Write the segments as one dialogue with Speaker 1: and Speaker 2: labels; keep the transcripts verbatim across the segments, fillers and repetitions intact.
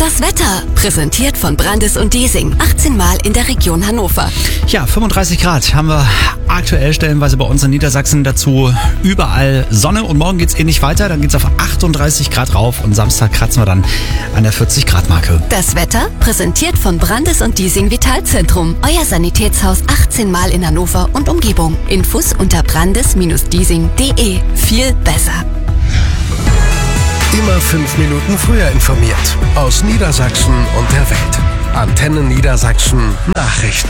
Speaker 1: Das Wetter, präsentiert von Brandes und Diesing. achtzehn Mal in der Region Hannover.
Speaker 2: Ja, fünfunddreißig Grad haben wir aktuell stellenweise bei uns in Niedersachsen. Dazu überall Sonne und morgen geht's ähnlich weiter. Dann geht's auf achtunddreißig Grad rauf und Samstag kratzen wir dann an der vierzig Grad Marke.
Speaker 1: Das Wetter, präsentiert von Brandes und Diesing Vitalzentrum. Euer Sanitätshaus achtzehn Mal in Hannover und Umgebung. Infos unter brandes Bindestrich diesing punkt de. Viel besser.
Speaker 3: Immer fünf Minuten früher informiert. Aus Niedersachsen und der Welt. Antenne Niedersachsen Nachrichten.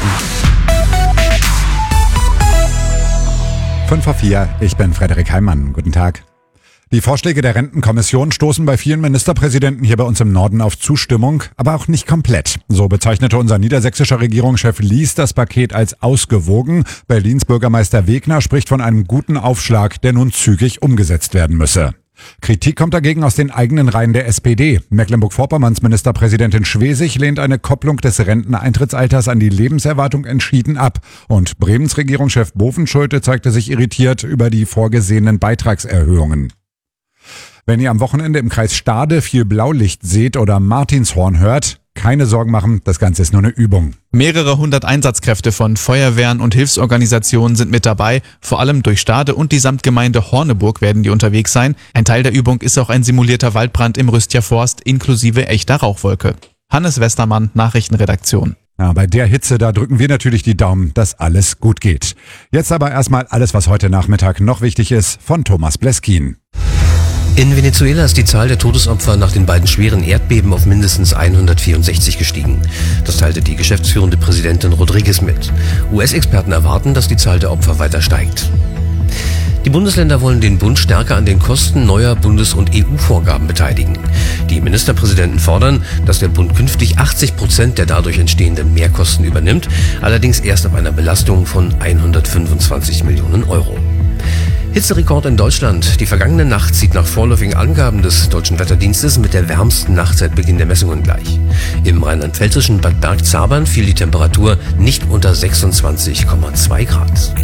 Speaker 4: fünf vor vier, ich bin Frederik Heimann. Guten Tag. Die Vorschläge der Rentenkommission stoßen bei vielen Ministerpräsidenten hier bei uns im Norden auf Zustimmung, aber auch nicht komplett. So bezeichnete unser niedersächsischer Regierungschef Lies das Paket als ausgewogen. Berlins Bürgermeister Wegner spricht von einem guten Aufschlag, der nun zügig umgesetzt werden müsse. Kritik kommt dagegen aus den eigenen Reihen der S P D. Mecklenburg-Vorpommerns Ministerpräsidentin Schwesig lehnt eine Kopplung des Renteneintrittsalters an die Lebenserwartung entschieden ab. Und Bremens Regierungschef Bovenschulte zeigte sich irritiert über die vorgesehenen Beitragserhöhungen. Wenn ihr am Wochenende im Kreis Stade viel Blaulicht seht oder Martinshorn hört, keine Sorgen machen, das Ganze ist nur eine Übung.
Speaker 5: Mehrere hundert Einsatzkräfte von Feuerwehren und Hilfsorganisationen sind mit dabei. Vor allem durch Stade und die Samtgemeinde Horneburg werden die unterwegs sein. Ein Teil der Übung ist auch ein simulierter Waldbrand im Rüstjer Forst inklusive echter Rauchwolke. Hannes Westermann, Nachrichtenredaktion.
Speaker 4: Ja, bei der Hitze, da drücken wir natürlich die Daumen, dass alles gut geht. Jetzt aber erstmal alles, was heute Nachmittag noch wichtig ist, von Thomas Bleskin.
Speaker 6: In Venezuela ist die Zahl der Todesopfer nach den beiden schweren Erdbeben auf mindestens hundertvierundsechzig gestiegen. Das teilte die geschäftsführende Präsidentin Rodriguez mit. U S-Experten erwarten, dass die Zahl der Opfer weiter steigt. Die Bundesländer wollen den Bund stärker an den Kosten neuer Bundes- und E U-Vorgaben beteiligen. Die Ministerpräsidenten fordern, dass der Bund künftig achtzig Prozent der dadurch entstehenden Mehrkosten übernimmt, allerdings erst ab einer Belastung von hundertfünfundzwanzig Millionen Euro. Hitzerekord in Deutschland. Die vergangene Nacht zieht nach vorläufigen Angaben des Deutschen Wetterdienstes mit der wärmsten Nacht seit Beginn der Messungen gleich. Im rheinland-pfälzischen Bad Bergzabern fiel die Temperatur nicht unter sechsundzwanzig Komma zwei Grad.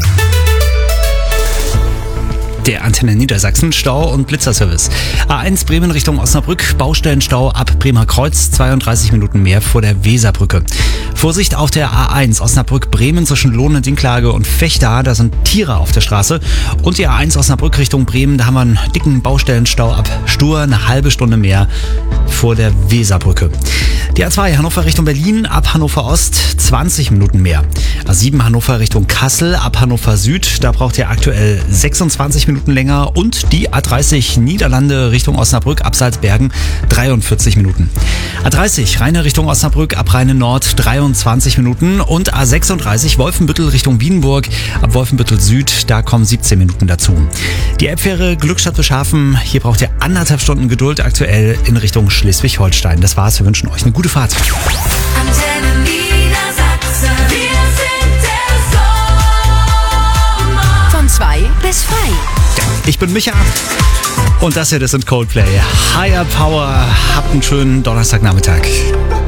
Speaker 2: Der Antenne Niedersachsen, Stau- und Blitzerservice. A eins Bremen Richtung Osnabrück, Baustellenstau ab Bremer Kreuz, zweiunddreißig Minuten mehr vor der Weserbrücke. Vorsicht auf der A eins Osnabrück-Bremen zwischen Lohne-Dinklage und Vechta, da sind Tiere auf der Straße. Und die A eins Osnabrück Richtung Bremen, da haben wir einen dicken Baustellenstau ab Stur, eine halbe Stunde mehr vor der Weserbrücke. Die A zwei Hannover Richtung Berlin, ab Hannover Ost, zwanzig Minuten mehr. A sieben Hannover Richtung Kassel, ab Hannover Süd, da braucht ihr aktuell sechsundzwanzig Minuten länger. Und die A dreißig Niederlande Richtung Osnabrück, ab Salzbergen, dreiundvierzig Minuten. A dreißig Rheine Richtung Osnabrück, ab Rheine Nord, dreiundzwanzig Minuten. Und A sechsunddreißig Wolfenbüttel Richtung Wiedenburg, ab Wolfenbüttel Süd, da kommen siebzehn Minuten dazu. Die Elbfähre Glückstadt Bischhafen, hier braucht ihr anderthalb Stunden Geduld aktuell in Richtung Schleswig-Holstein. Das war's, wir wünschen euch eine gute Fahrt.
Speaker 7: Antenne Niedersachsen, wir sind der Sommer.
Speaker 1: Von zwei bis frei.
Speaker 2: Ich bin Micha und das hier, das sind Coldplay. Higher Power, habt einen schönen Donnerstagnachmittag.